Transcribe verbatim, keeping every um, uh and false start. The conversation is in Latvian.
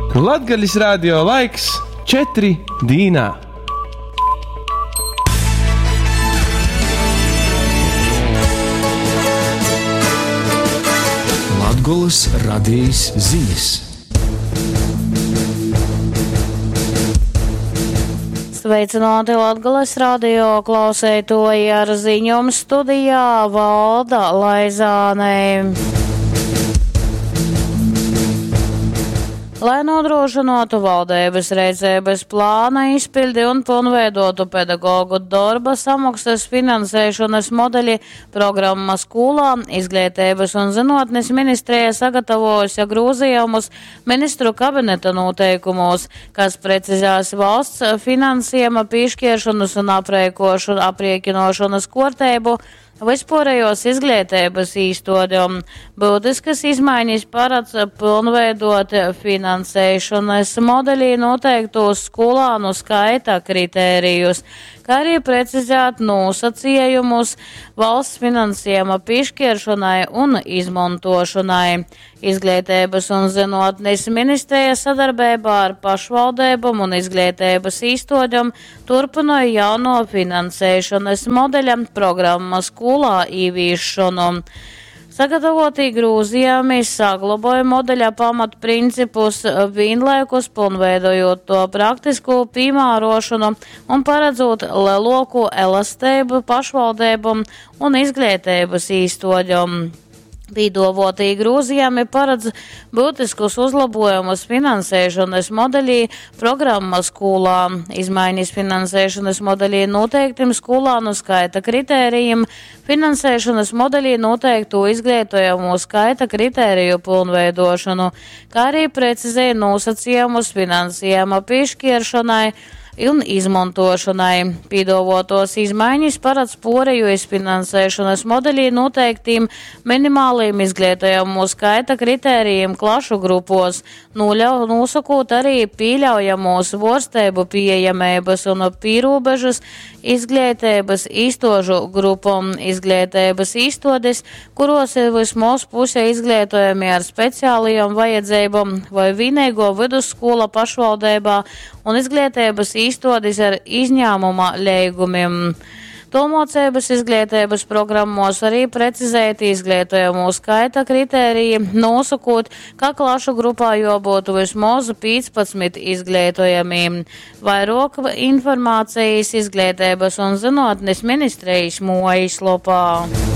Latgaļas radio laiks četri dīnā. Latgolas radijas ziņas. Sveicināti Latgales radio klausētoji, ar ziņām studijā Valda Laizāne. Lai nodrošinātu valdības rīcības plāna izpildi un pilnveidotu pedagoģu darba samaksas finansēšanas modeļi, programma skolā Izglītības un zinātnes ministrija sagatavojusi grozījumus ministru kabineta noteikumos, kas precizēs valsts finansējuma piešķiršanas un aprēķinošanas kārtību vispārējos izglītības īstodiem. Būtiskas izmaiņas paredz pilnveidot finansēšanas modelī noteiktos skolānu skaita kritērijus, kā arī precizēt nosacījumus valsts finansējuma piešķiršanai un izmantošanai. Izglītības un zinātnes ministrija sadarbībā ar pašvaldībām un izglītības īstodiem turpināja jauno finansēšanas modeļa programmas skolā ieviešanu. Sagatavotī grozījumi saglabāja modeļa pamatprincipus, vienlaikus pilnveidojot to praktisku piemērošanu un paredzot lielāku elastību pašvaldībām un izglītības īstodiem. Pīdovotī grozījumi paredz būtiskus uzlabojumus finansēšanas modeļī programma skolā, izmaiņas finansēšanas modeļī noteiktiem skolānu skaita kritērijiem, finansēšanas modeļī noteiktu izglītojumu skaita kritēriju pilnveidošanu, kā arī precizēja nosacījumus finansējuma piešķiršanai un izmantošanai. Pīdovotos izmaiņas paredz porejojas finansēšanas modeļī noteiktiem minimāliem izglītojumu skaita kritērijiem klašu grupos, nuļau, nosakot arī pieļaujamos vorstēbu pieejamības un pīrobežas izglītības īstožu grupām izglītības īstodes, kuros ir vismaz puse izglītojumi ar speciālajām vajadzībām vai vienīgo vidusskola pašvaldībā un izglītības īstodes ar izņēmuma līgumiem. Tolmocības izglītības programmos arī precizēti izglītojumu skaita kritēriji, nosakot, ka klašu grupā jābūt vismaz piecpadsmit izglītojumiem. Vairāk informācijas Izglītības un zinātnes ministrijas mājaslapā.